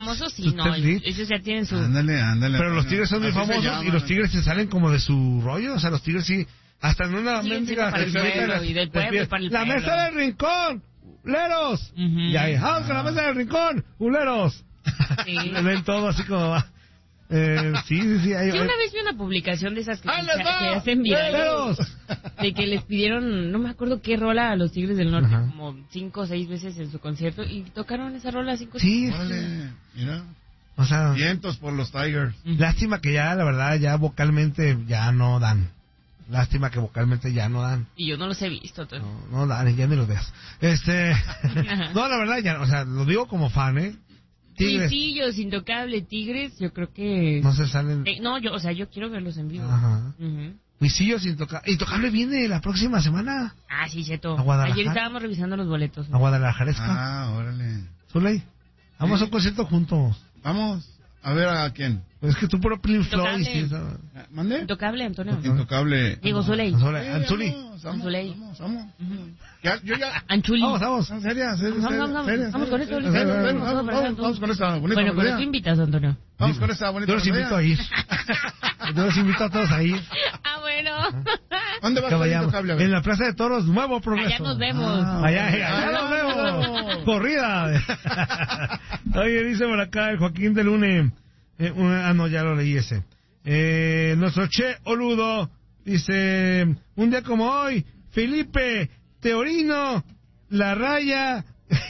famosos, sí, no, ellos ya tienen su... Ándale. Pero los Tigres son muy famosos y los Tigres se salen como de su rollo, o sea, los Tigres sí, hasta en una mendiga... La mesa del rincón, ¡leros! Y ahí, vamos con la mesa del rincón, ¡uleros! Sí. Ven todo así como va. Sí. Yo una vez vi una publicación de esas que hacen virales, de que les pidieron, no me acuerdo qué rola a los Tigres del Norte, como 5 o 6 veces en su concierto, y tocaron esa rola 5 o 6 veces. Vale, mira. O sea, vientos por los Tigers. Lástima que ya, la verdad, ya vocalmente ya no dan. Lástima que vocalmente ya no dan. Y yo no los he visto. No dan, ya ni los veas. No, la verdad, ya, o sea, lo digo como fan, Tigres. Huisillos, Intocable, Tigres, yo creo que... No se salen... yo quiero verlos en vivo. Ajá. Huisillos, Intocable viene la próxima semana. Ah, sí, cierto. A Guadalajara. Ayer estábamos revisando los boletos. A Guadalajaresca. Ah, órale. Zuley, vamos a un concierto juntos. Vamos. A ver, ¿a quién? Es que tú puro Pink Floyd. ¿Mande? Intocable, Antonio. Intocable. Digo, Zuley. Anzuli. Vamos. Yo ya... Anchuli. Vamos. Seria. Vamos con esto. Vamos con esta bonita Bueno, pero tú invitas, Antonio. Vamos con esta bonita Yo los invito a ir. Yo los invito a todos a ir. Ah, bueno. ¿Dónde vas a ir, Intocable? En la Plaza de Toros, Nuevo Progreso. Allá nos vemos. Allá nos vemos. Corrida. Oye, dice por acá el Joaquín de Lune. No, ya lo leí ese. Nuestro Che Oludo dice: un día como hoy, Felipe Teorino, la raya,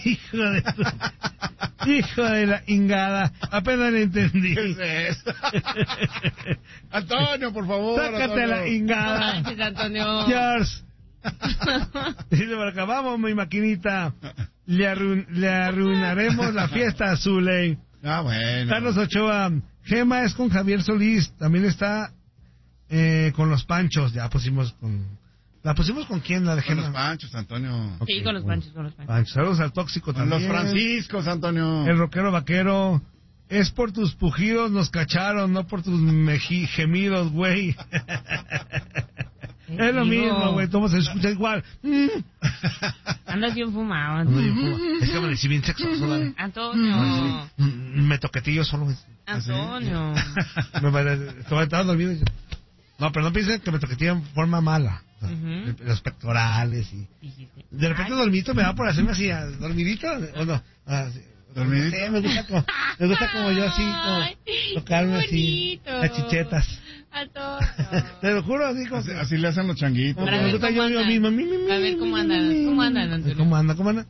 hijo de la ingada, apenas le entendí. ¿Qué es eso? Antonio, por favor. Sácate la ingada. Gracias, Antonio. Cheers. Dice por acá: vamos, mi maquinita, le arruinaremos la fiesta a Zuley. Ah, bueno. Carlos Ochoa: Gema es con Javier Solís, también está con los Panchos. Ya pusimos con... ¿La pusimos con quién, la de Gema? Con los Panchos, Antonio. Okay, sí, con los Panchos. Saludos al Tóxico también. Con los Franciscos, Antonio. El rockero vaquero: es por tus pujidos nos cacharon, no por tus gemidos, güey. Es lo mismo, güey, todo se escucha igual. Andas bien fumado, Antonio. Es que me decí bien sexoso, dale. Antonio. Me toquetillo solo. Antonio. Estaba dormido. No, pero no piensen que me toquetillo en forma mala. Los pectorales y... De repente dormidito me da por hacerme así, dormidito, ¿o no? ¿Dormidito? Sí, me gusta como yo así, como tocarme así, las chichetas. Te lo juro, así como... Así le hacen los changuitos. Me gusta yo mismo. A ver, ¿cómo andan, Antonio? ¿Cómo andan?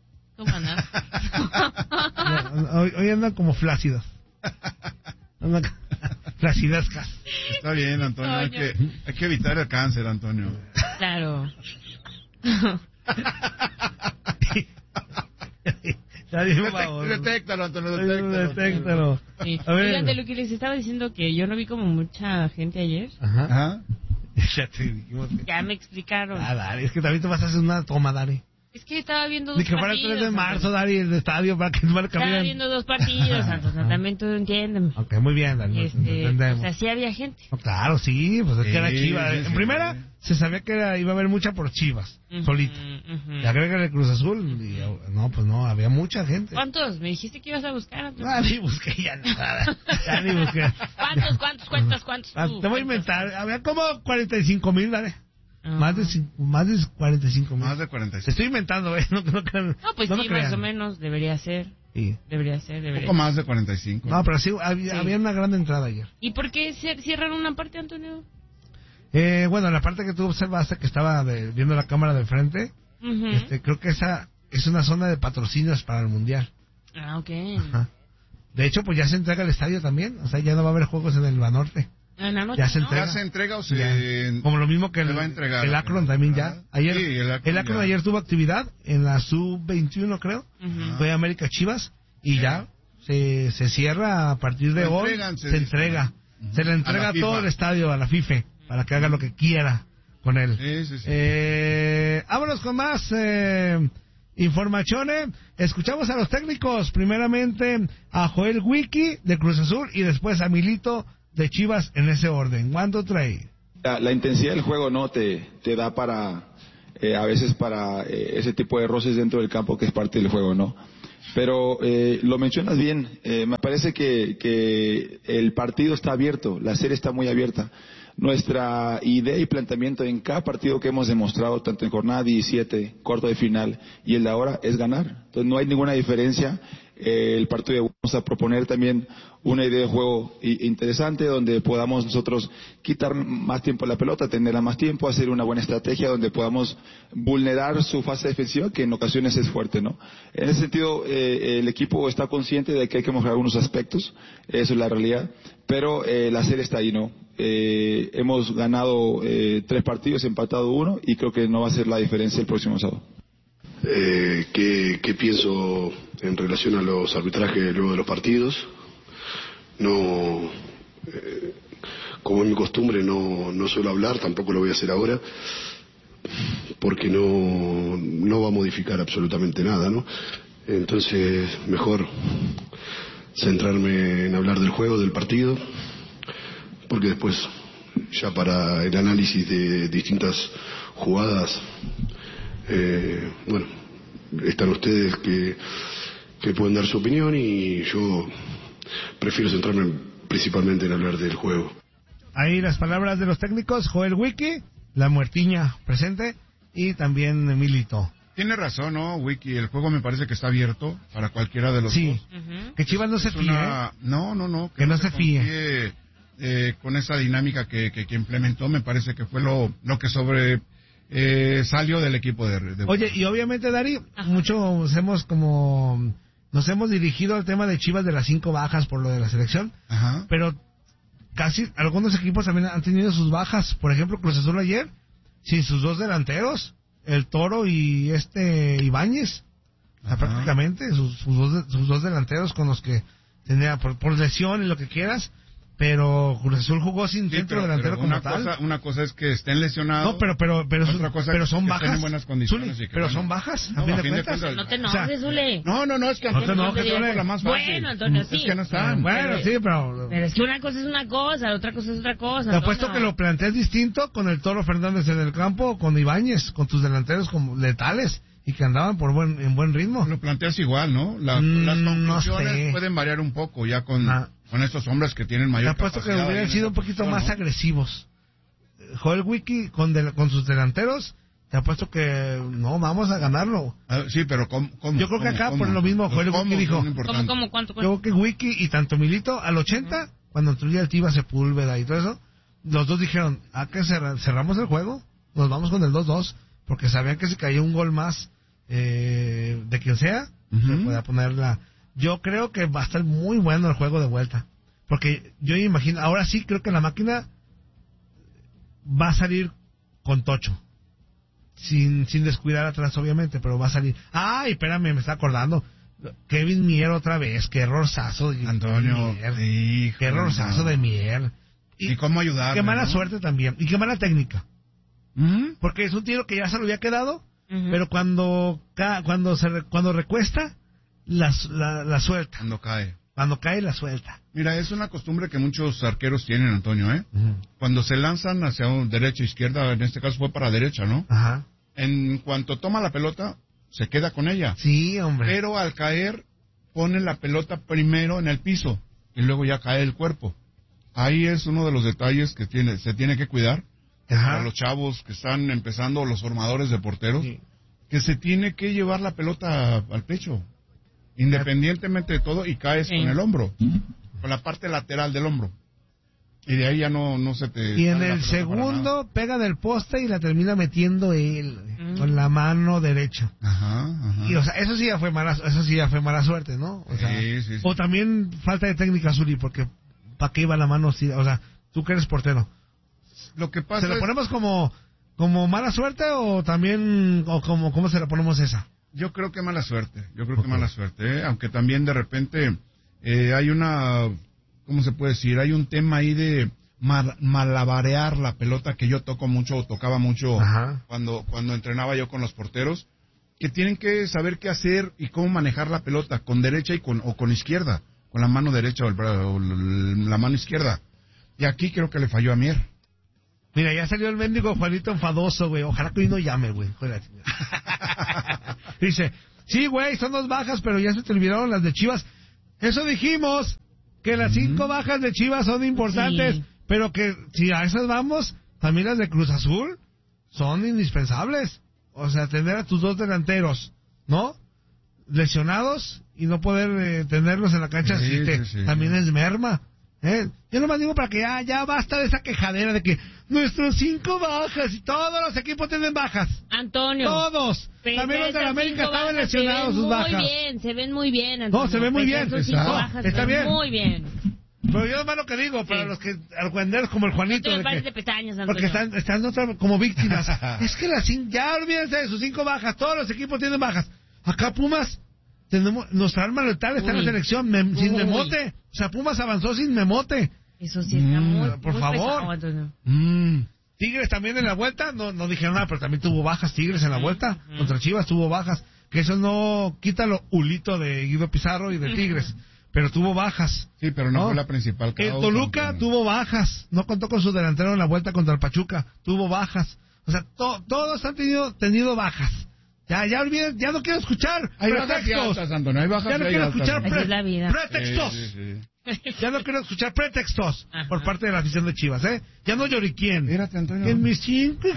Hoy andan como flácidos. Flacidascas. Está bien, Antonio. Hay que evitar el cáncer, Antonio. Claro. Detéctalo, Antonio, detéctalo. Sí. Oigan, de lo que les estaba diciendo, que yo no vi como mucha gente ayer. Ajá. Ya me explicaron. Dale, es que también te vas a hacer una toma, Dale. Es que estaba viendo dos partidos. Ni que fuera el 3 de marzo, Dari, el estadio, para que no me estaba viendo 2 partidos, Santos, también tú entiendes. Ok, muy bien, Dani, entendemos. O sea, sí había gente. No, claro, sí, pues es que era Chivas. En primera, se sabía que iba a haber mucha por Chivas, solito. Ya creo que era el Cruz Azul, y, no, había mucha gente. ¿Cuántos? Me dijiste que ibas a buscar, Antonio. Ni busqué ya nada. Ya ni busqué. ¿Cuántos? Te voy a inventar, había como 45,000, Dale. Más de 45,000. Más de 45. Te estoy inventando, No, pues sí, más o menos debería ser. Sí. Debería ser. Un poco más de 45. No, pero sí, había una gran entrada ayer. ¿Y por qué cierran una parte, Antonio? Bueno, la parte que tú observaste, que estaba viendo la cámara de frente, creo que esa es una zona de patrocinios para el Mundial. Ah, ok. Ajá. De hecho, pues ya se entrega el estadio también. O sea, ya no va a haber juegos en el Banorte. Ya se entrega. ¿Ya se entrega o se...? Como lo mismo que el Akron también ya. Ayer, sí, el Akron ayer tuvo actividad en la Sub-21, creo. Fue América Chivas. Y ya se cierra a partir de hoy. Se entrega. Se le entrega todo el estadio a la FIFA para que haga lo que quiera con él. Sí. Vámonos con más informaciones. Escuchamos a los técnicos. Primeramente a Joel Wiki de Cruz Azul y después a Milito de Chivas, en ese orden. ¿Cuánto trae? La intensidad del juego no te da para a veces para ese tipo de roces dentro del campo, que es parte del juego, ¿no? Pero lo mencionas bien, me parece que el partido está abierto, la serie está muy abierta. Nuestra idea y planteamiento en cada partido que hemos demostrado, tanto en jornada 17, cuarto de final y el de ahora, es ganar. Entonces no hay ninguna diferencia. El partido vamos a proponer también una idea de juego interesante donde podamos nosotros quitar más tiempo a la pelota, tenerla más tiempo, hacer una buena estrategia donde podamos vulnerar su fase defensiva, que en ocasiones es fuerte, ¿no? En ese sentido, el equipo está consciente de que hay que mejorar algunos aspectos, eso es la realidad, pero la serie está ahí, ¿no? Hemos ganado 3 partidos, empatado 1 y creo que no va a ser la diferencia el próximo sábado. ¿Qué pienso en relación a los arbitrajes luego de los partidos? No, como es mi costumbre, no suelo hablar, tampoco lo voy a hacer ahora, porque no va a modificar absolutamente nada, ¿no? Entonces, mejor centrarme en hablar del juego, del partido, porque después, ya para el análisis de distintas jugadas, bueno, están ustedes que pueden dar su opinión y yo prefiero centrarme principalmente en hablar del juego. Ahí las palabras de los técnicos, Joel Wiki, la muertiña presente y también Milito. Tiene razón, ¿no, Wiki? El juego me parece que está abierto para cualquiera de los dos. Uh-huh. Que Chivas no se fíe. No. Que no se fíe. Con esa dinámica que implementó, me parece que fue lo que salió del equipo de Oye, y obviamente, Dari, muchos nos hemos dirigido al tema de Chivas de las 5 bajas por lo de la selección, pero casi algunos equipos también han tenido sus bajas. Por ejemplo, Cruz Azul ayer, sin sus 2 delanteros, el Toro y Ibáñez, prácticamente sus dos delanteros con los que tenía por lesión y lo que quieras. Pero Cruz Azul jugó sin centro delantero como tal. Una cosa es que estén lesionados. No, pero son bajas. En buenas condiciones. Zuli, pero son bajas. No te enojes, Zuli. No, es que Antonio no te enojes, la más fácil. Bueno, Antonio, sí. Es que no están. Bueno, sí, pero es que una cosa es una cosa, la otra cosa es otra cosa. Te apuesto que lo planteas distinto con el Toro Fernández en el campo o con Ibáñez, con tus delanteros como letales y que andaban en buen ritmo. Lo planteas igual, ¿no? Las conclusiones pueden variar un poco ya con estos hombres que tienen mayor capacidad. Te apuesto que hubieran sido un poquito más agresivos. Joel Wiki con sus delanteros, te apuesto que no, vamos a ganarlo. Sí, pero ¿cómo? Yo creo que acá por lo mismo Joel Wiki dijo. ¿Cómo? ¿Cuánto? Yo creo que Wiki y tanto Milito al 80, cuando entró ya el Tiva Sepúlveda y todo eso, los dos dijeron, que cerramos el juego, nos vamos con el 2-2, porque sabían que si caía un gol más de quien sea, se podía ponerla. Yo creo que va a estar muy bueno el juego de vuelta. Porque yo imagino, ahora sí creo que la máquina va a salir con Tocho. Sin descuidar atrás, obviamente, pero va a salir. ¡Ay, espérame, me está acordando! Kevin Mier otra vez, qué errorzazo. Antonio, qué errorzazo de Mier. ¿Y cómo ayudar? Qué mala suerte también. Y qué mala técnica. Porque es un tiro que ya se lo había quedado, pero cuando recuesta, la suelta. Cuando cae, la suelta. Mira, es una costumbre que muchos arqueros tienen, Antonio, ¿eh? Cuando se lanzan hacia derecha, izquierda, en este caso fue para derecha, ¿no? En cuanto toma la pelota, se queda con ella. Sí, hombre. Pero al caer, pone la pelota primero en el piso y luego ya cae el cuerpo. Ahí es uno de los detalles que se tiene que cuidar para los chavos que están empezando, los formadores de porteros, que se tiene que llevar la pelota al pecho. Independientemente de todo, y caes con el hombro, con la parte lateral del hombro. Y de ahí ya no se te... Y en el segundo pega del poste y la termina metiendo él, con la mano derecha. Y o sea, eso sí ya fue mala suerte, ¿no? O sea, sí. O también falta de técnica, Zuli, porque ¿para qué iba la mano? O sea, tú que eres portero. Lo que pasa ¿Se lo ponemos como mala suerte o también, o cómo se la ponemos esa? Yo creo que mala suerte, que mala suerte, aunque también de repente hay una, ¿cómo se puede decir? Hay un tema ahí de malabarear la pelota que yo tocaba mucho cuando entrenaba yo con los porteros, que tienen que saber qué hacer y cómo manejar la pelota, con derecha o con izquierda, con la mano derecha o la mano izquierda. Y aquí creo que le falló a Mier. Mira, ya salió el mendigo Juanito enfadoso, güey. Ojalá que hoy no llame, güey. Dice, Sí, güey, son 2 bajas, pero ya se te olvidaron las de Chivas. Eso dijimos, que las 5 bajas de Chivas son importantes, sí. Pero que si a esas vamos, también las de Cruz Azul son indispensables. O sea, tener a tus 2 delanteros, ¿no? Lesionados y no poder tenerlos en la cancha, sí, también es merma. Yo nomás digo para que ya basta de esa quejadera de que nuestros 5 bajas y todos los equipos tienen bajas. Antonio. Todos. También los de la América estaban lesionados sus bajas. Se ven muy bien, Antonio. No, se ven muy bien. Está bien. Muy bien. Pero yo nomás lo que digo, para los que argüenderos como el Juanito. No te de pestañas, porque están como víctimas. Es que ya olvídense de sus 5 bajas. Todos los equipos tienen bajas. Acá Pumas, nuestra arma letal está en la selección sin Memote. O sea, Pumas avanzó sin Memote. Eso sí está muy por favor. Pesado, Tigres también en la vuelta, no dijeron nada, pero también tuvo bajas Tigres en la vuelta. Contra Chivas tuvo bajas. Que eso no quita lo hulito de Guido Pizarro y de Tigres. Pero tuvo bajas. Sí, pero no fue la principal causa. El Toluca tuvo bajas. No contó con su delantero en la vuelta contra el Pachuca. Tuvo bajas. O sea, todos han tenido bajas. Ya olviden, ya no quiero escuchar pretextos. Antonio, hay bajas, ya no quiero escuchar pretextos. Sí. Ya no quiero escuchar pretextos por parte de la afición de Chivas, ¿eh? Ya no lloriquien. Mírate, Antonio. En mis 5...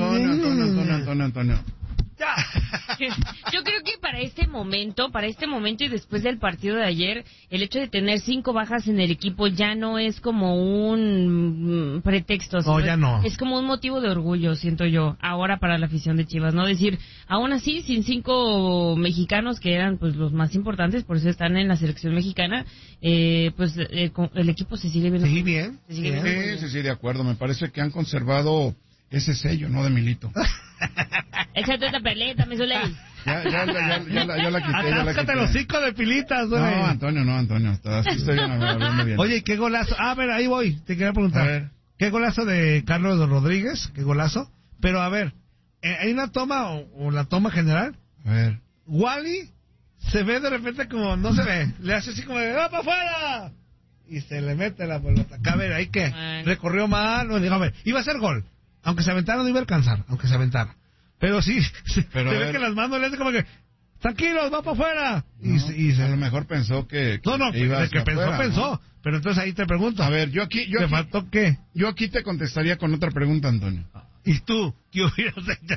Antonio. Ya. Yo creo que para este momento y después del partido de ayer, el hecho de tener 5 bajas en el equipo ya no es como un pretexto. No, ya no. Es como un motivo de orgullo, siento yo, ahora para la afición de Chivas, ¿no? Decir, aún así, sin 5 mexicanos que eran pues los más importantes, por eso están en la selección mexicana, pues el equipo se sigue viendo. Sí, bien. Sí, de acuerdo. Me parece que han conservado ese sello, ¿no? De Milito. Échate otra peleta, me suele. Ya la quité. Atáscate los 5 de pilitas, güey. No, Antonio. Así estoy hablando bien. Oye, ¿qué golazo? A ver, ahí voy. Te quería preguntar. A ver. ¿Qué golazo de Carlos Rodríguez? ¿Qué golazo? Pero a ver, hay una toma o la toma general. A ver. Wally se ve de repente como, no se ve. Le hace así como de, ¡va para afuera! Y se le mete la pelota. A ver, ¿ahí qué? Recorrió mal. No, digo, a ver, iba a ser gol. Aunque se aventara, no iba a alcanzar. Pero sí, se ve que las manos le hacen como que, tranquilos, va para afuera. A lo mejor pensó que iba de que pensó. ¿No? Pero entonces ahí te pregunto. A ver, ¿te faltó qué? Yo aquí te contestaría con otra pregunta, Antonio. ¿Y tú? ¿Qué hubieras hecho?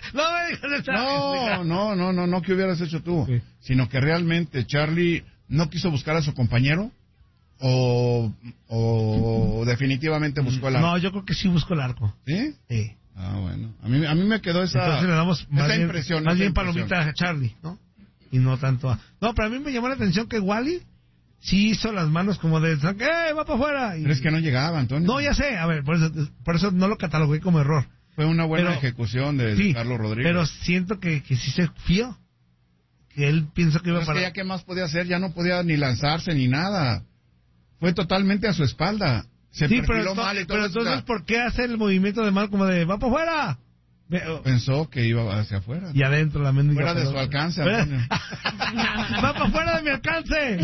No, ¿qué hubieras hecho tú? Sí. Sino que realmente Charlie no quiso buscar a su compañero o definitivamente buscó el arco. No, yo creo que sí buscó el arco. ¿Sí? Sí. Ah, bueno. A mí me quedó esa Entonces le damos impresión. Más bien palomita a Charlie, ¿no? Y no tanto a... No, pero a mí me llamó la atención que Wally sí hizo las manos como de... va para afuera! Pero es que no llegaba, Antonio. No, ya sé. A ver, por eso no lo catalogué como error. Fue una buena ejecución de Carlos Rodríguez. Pero siento que sí se fió. Que él pensó que iba para... Es que ya qué más podía hacer, ya no podía ni lanzarse ni nada. Fue totalmente a su espalda. Se perfiló mal y todo. Pero entonces, ¿por qué hace el movimiento de mal como de ¡va para afuera! Pensó que iba hacia afuera. Y adentro la mendiga. Fuera de su alcance, Antonio. ¡Va para afuera de mi alcance!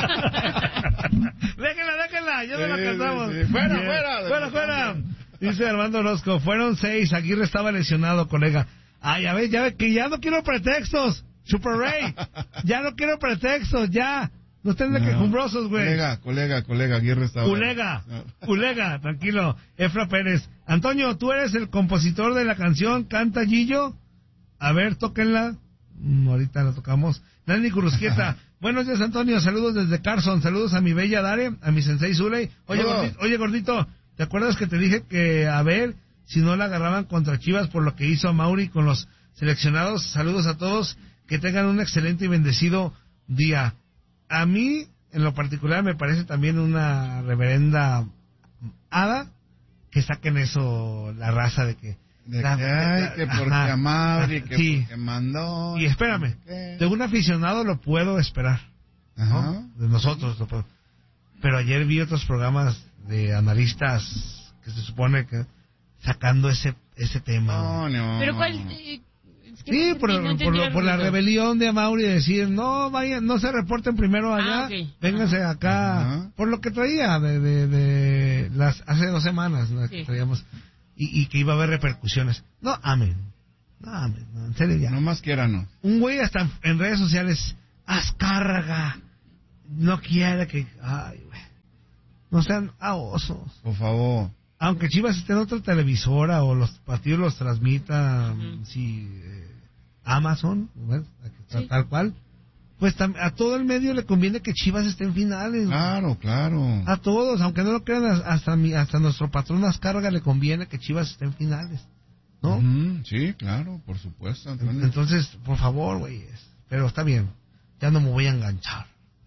Déjenla, ya no la alcanzamos. Sí. Fuera. Dice Armando Orozco, fueron 6, Aguirre estaba lesionado, colega. Ya ves, que ya no quiero pretextos, Super Ray. Ya no quiero pretextos, ya. No estén de quejumbrosos, güey. Colega, Aguirre estaba... Colega, tranquilo. Efra Pérez. Antonio, ¿tú eres el compositor de la canción Canta Gillo? A ver, tóquenla. Ahorita la tocamos. Nani Currusquieta. Buenos días, Antonio. Saludos desde Carson. Saludos a mi bella Dare, a mi sensei Zuley. Oye, gordito, ¿te acuerdas que te dije que a ver si no la agarraban contra Chivas por lo que hizo Mauri con los seleccionados? Saludos a todos. Que tengan un excelente y bendecido día. A mí, en lo particular, me parece también una reverenda hada que saquen eso, la raza de que... que porque a Mauri, que sí. Porque mandó... Y espérame, de un aficionado lo puedo esperar, ¿no? De nosotros lo puedo. Pero ayer vi otros programas de analistas que se supone que sacando ese tema. No. ¿Pero cuál...? Sí, por la rebelión de Mauri de decir, no vayan, no se reporten primero allá, vénganse acá, por lo que traía de las hace 2 semanas, ¿no? Que traíamos, y que iba a haber repercusiones. No, amén. No, en serio ya. No más quiéranos. Un güey hasta en redes sociales, Azcárraga, no quiere que... Ay, güey. No sean osos. Por favor. Aunque Chivas esté en otra televisora o los partidos los transmita, Amazon, ¿ves? Tal cual, pues a todo el medio le conviene que Chivas esté en finales. Claro, claro. A todos, aunque no lo crean, hasta nuestro patrón Azcárraga le conviene que Chivas esté en finales, ¿no? Sí, claro, por supuesto, Antonio. Entonces, por favor, güey, pero está bien, ya no me voy a enganchar.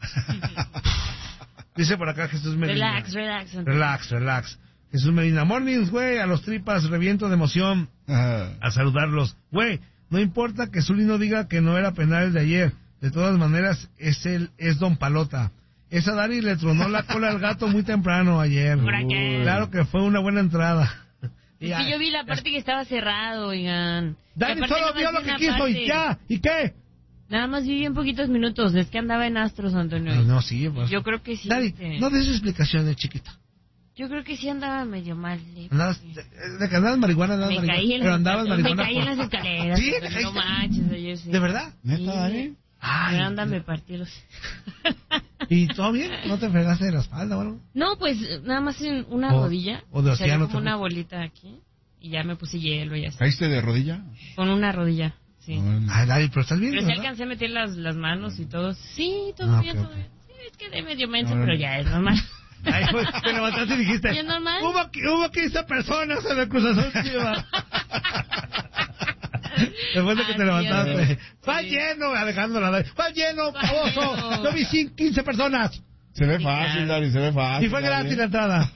Dice por acá Jesús Medina. Relax. Jesús Medina, mornings, güey, a los tripas, reviento de emoción a saludarlos. Güey, no importa que Zuli no diga que no era penal el de ayer, de todas maneras es Don Palota. Esa Dari le tronó la cola al gato muy temprano ayer. Claro que fue una buena entrada. Sí, yo vi la parte que estaba cerrado, oigan. Dari solo vio lo que quiso y ya, ¿y qué? Nada más vi bien poquitos minutos, es que andaba en Astros, Antonio. Ay, no, sí, pues. Yo creo que sí. Dari, no des explicaciones, chiquita. Yo creo que sí andaba medio mal. ¿Andabas marihuana? Me caí en las escaleras. ¿Sí? No manches, ayer sí. ¿De verdad? ¿Neta, Dari? Ay, anda, me partí los... ¿Y todo bien? ¿No te fregaste de la espalda o algo? No, pues nada más en una rodilla. O de océano. océano. Como una bolita aquí. Y ya me puse hielo y así. ¿Caíste de rodilla? Con una rodilla, sí. Ay, Dari, pero estás bien, pero sí ¿verdad? alcancé a meter las manos y todo. Sí, todo bien, todo bien. Sí, es que de medio menso, pero ya es normal. Ay, pues, te levantaste y dijiste, ¿y es normal? Hubo 15 personas en el Cruz Azul, Chivas. Después de que te levantaste. Va lleno, Alejandro. Va lleno, baboso. Yo vi 15 personas. Se ve fácil, Dari, se ve fácil. Y fue gratis la entrada.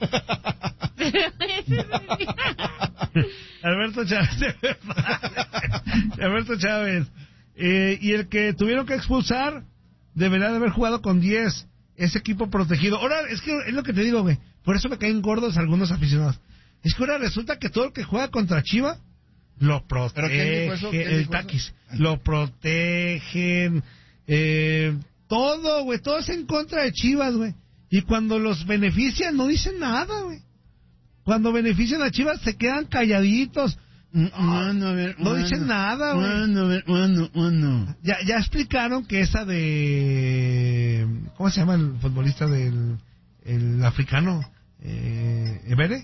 Alberto Chávez, se ve fácil. Alberto Chávez. Y el que tuvieron que expulsar debería de haber jugado con 10. Ese equipo protegido. Ahora, es que es lo que te digo, güey. Por eso me caen gordos algunos aficionados. Es que ahora resulta que todo el que juega contra Chivas lo protege. El Taquis. Lo protegen. Todo, güey. Todo es en contra de Chivas, güey. Y cuando los benefician, no dicen nada, güey. Cuando benefician a Chivas, se quedan calladitos. No dicen nada, güey. Ya explicaron que esa de... ¿Cómo se llama el futbolista el africano? Evere.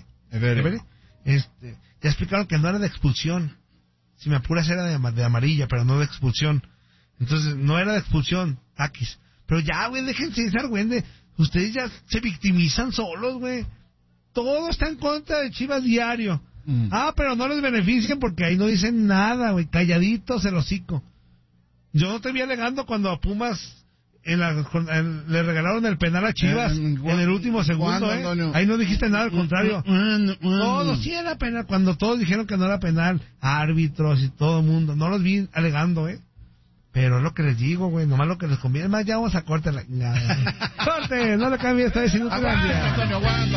Ya explicaron que no era de expulsión. Si me apuras era de amarilla, pero no de expulsión. Entonces, no era de expulsión, Taquis. Pero ya, güey, déjense de estar, güey. Ustedes ya se victimizan solos, güey. Todo está en contra de Chivas diario. Pero no les benefician porque ahí no dicen nada, güey. Calladitos el hocico. Yo no te vi alegando cuando a Pumas le regalaron el penal a Chivas en el último segundo, Ahí no dijiste nada, al contrario. Todo sí era penal. Cuando todos dijeron que no era penal, árbitros y todo el mundo, no los vi alegando, Pero es lo que les digo, güey, nomás lo que les conviene. Más ya vamos a corte. Corte, no le cambies, está diciendo que